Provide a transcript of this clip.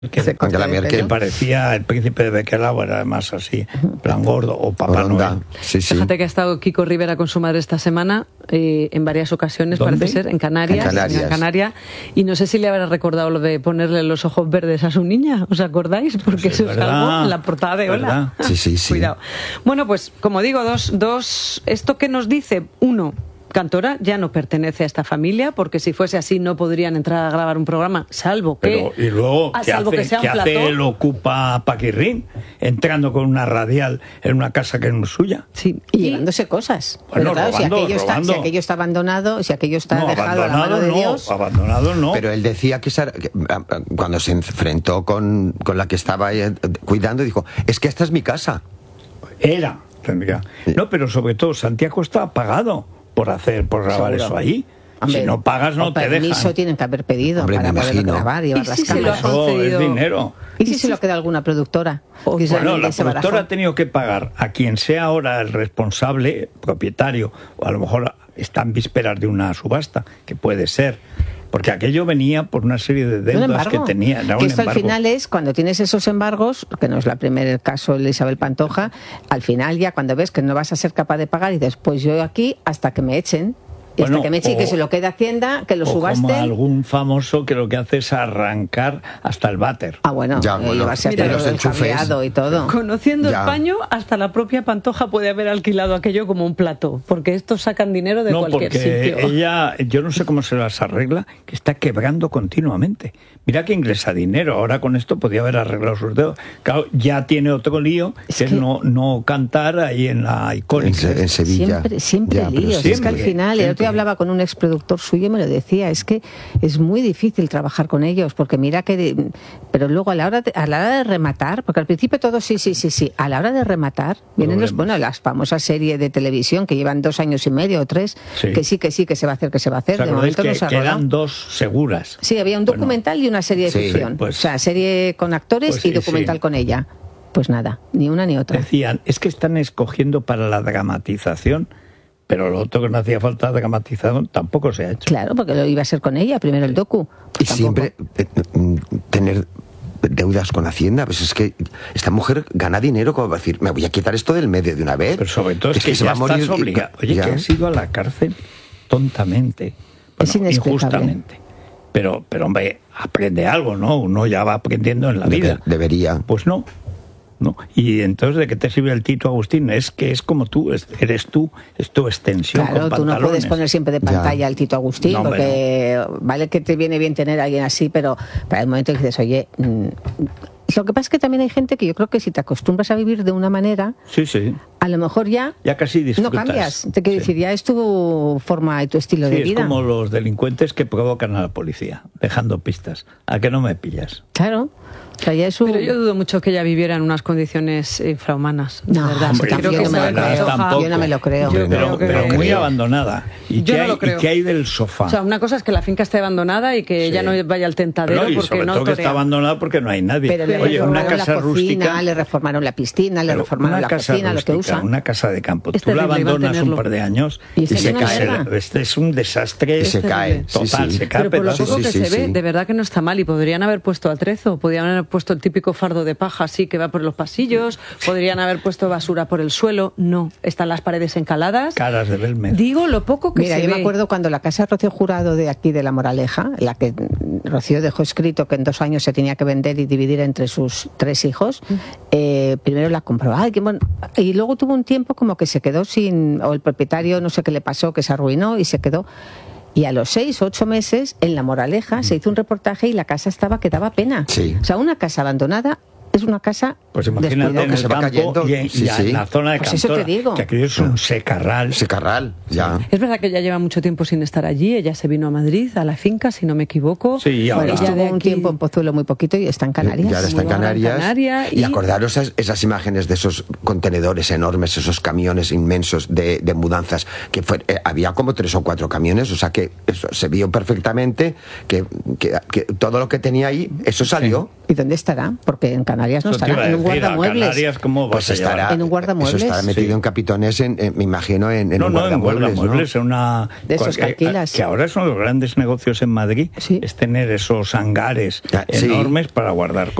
Angela Merkel parecía el príncipe de Bequelao, era además así, plan gordo, o Papá Noel. Sí. Fíjate que ha estado Kiko Rivera con su madre esta semana, en varias ocasiones. ¿Dónde? Parece ser, en Canarias. En Canarias. Y no sé si le habrá recordado lo de ponerle los ojos verdes a su niña, ¿os acordáis? Porque Pues eso es algo en la portada de Hola. Sí. Cuidado. Bueno, pues como digo, esto que nos dice, uno, Cantora ya no pertenece a esta familia, porque si fuese así no podrían entrar a grabar un programa, salvo que... Pero, y luego, ¿qué hace el Ocupa Paquirrín? Entrando con una radial en una casa que no es suya. Sí. Y llevándose cosas. Bueno, pero claro, si aquello está abandonado, si aquello está dejado a la mano de Dios... Abandonado no. Pero él decía que cuando se enfrentó con la que estaba cuidando, dijo, es que esta es mi casa. No, pero sobre todo, Santiago está pagado por grabar eso ahí. Hombre, si no pagas no te dejan. Permiso tienen que haber pedido para poder grabar y llevar las cámaras. Eso es dinero. ¿Y si se lo queda alguna productora? Bueno, la productora ha tenido que pagar a quien sea ahora el responsable, propietario, o a lo mejor está en vísperas de una subasta, que puede ser. Porque aquello venía por una serie de deudas que tenía. Que esto al final es, cuando tienes esos embargos, que no es el primer caso de Isabel Pantoja, al final ya cuando ves que no vas a ser capaz de pagar y después yo aquí hasta que me echen. Y hasta que me echen, que se lo quede Hacienda, que lo subaste. Como algún famoso que lo que hace es arrancar hasta el váter. Llevarse hasta el cableado y todo. Conociendo España, hasta la propia Pantoja puede haber alquilado aquello como un plato, porque estos sacan dinero de cualquier sitio. Ella, yo no sé cómo se las arregla, que está quebrando continuamente. Mira que ingresa dinero, ahora con esto podía haber arreglado sus dedos. Claro, ya tiene otro lío, que es no cantar ahí en la icónica. En Sevilla. Siempre líos. Es que al final, el otro día hablaba con un exproductor suyo y me lo decía, es que es muy difícil trabajar con ellos, porque mira que... Pero luego a la hora de rematar, porque al principio todo sí, a la hora de rematar, vienen las famosas series de televisión que llevan 2 años y medio o 3, que sí, que se va a hacer, de momento no se ha rodado. Quedan 2 seguras. Sí, había un documental y una serie de ficción. O sea, serie con actores y documental con ella. Pues nada, ni una ni otra. Decían, es que están escogiendo para la dramatización, pero lo otro que no hacía falta dramatización tampoco se ha hecho. Claro, porque lo iba a ser con ella, primero el docu. Y siempre tener deudas con Hacienda, pues es que esta mujer gana dinero como para decir, me voy a quitar esto del medio de una vez. Pero sobre todo es que se va a morir obligado. Oye, que has ido a la cárcel tontamente, es injustamente. Pero hombre, aprende algo, ¿no? Uno ya va aprendiendo en la vida. Debería. Pues no. Y entonces, ¿de qué te sirve el Tito Agustín? Es que es como tú, eres tú, es tu extensión. Claro, con tú no puedes poner siempre de pantalla al Tito Agustín, porque vale que te viene bien tener a alguien así, pero para el momento que dices, oye... Lo que pasa es que también hay gente que yo creo que si te acostumbras a vivir de una manera, a lo mejor ya casi disfrutas. No cambias. Te quiero decir, ya es tu forma y tu estilo de vida. Es como los delincuentes que provocan a la policía, dejando pistas. ¿A que no me pillas? Claro. O sea, Pero yo dudo mucho que ella viviera en unas condiciones infrahumanas, de verdad. Hombre, yo no me lo creo. Pero muy abandonada. ¿Y qué hay del sofá? O sea, una cosa es que la finca esté abandonada y que ella no vaya al tentadero porque sobre no todo que está abandonada porque no hay nadie. Pero una casa rústica, le reformaron la piscina, le reformaron la cocina, lo que usa. Una casa de campo. Tú la abandonas un par de años y se cae. Este es un desastre. Se cae. Total, se cae. Pero por lo poco que se ve, de verdad que no está mal. Y podrían haber puesto atrezo, podrían haber puesto el típico fardo de paja así que va por los pasillos, podrían haber puesto basura por el suelo. No, están las paredes encaladas. Caras de Belmez. Digo lo poco que se ve. Mira, yo me acuerdo cuando la casa de Rocío Jurado de aquí de La Moraleja, la que Rocío dejó escrito que en 2 años se tenía que vender y dividir entre sus 3 hijos, primero la compró. Y luego tuvo un tiempo como que se quedó sin, o el propietario no sé qué le pasó, que se arruinó y se quedó. Y a los 6 o 8 meses, en La Moraleja, se hizo un reportaje y la casa que daba pena. Sí. O sea, una casa abandonada es una casa pues imagínate en el campo y en la zona de Cantora, eso te digo. Que aquello es un secarral. Ya. Es verdad que ella lleva mucho tiempo sin estar allí. Ella se vino a Madrid, a la finca, si no me equivoco. Sí, ahora estuvo un tiempo en Pozuelo muy poquito y está en Canarias. Ya está en Canarias. Y acordaros esas imágenes de esos contenedores enormes, esos camiones inmensos de mudanzas, que había como 3 o 4 camiones, o sea que eso se vio perfectamente que todo lo que tenía ahí, eso salió. ¿Y dónde estará? Porque en Canarias no estará. En un guardamuebles. Canarias, ¿cómo vas a llevar? En un guardamuebles. Eso estará metido en capitones, me imagino, en un guardamuebles. En una, de esos que alquilas. Que ahora son los grandes negocios en Madrid, es tener esos hangares enormes para guardar